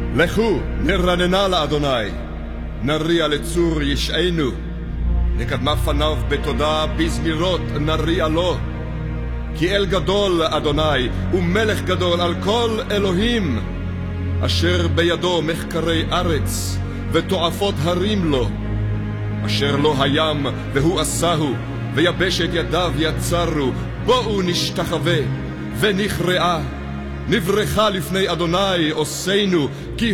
לכו, נרננה לאדוני, נריע לצור ישענו, נקדמה פניו בתודה, בזמירות נריע לו. כי אל גדול אדוני, ומלך גדול על כל אלוהים, אשר בידו מחקרי ארץ, ותועפות הרים לו. אשר לא הים, והוא עשהו, ויבשת ידיו יצרו, בואו נשתחווה, ונכרעה. נברכה לפני אדוני עושנו, כי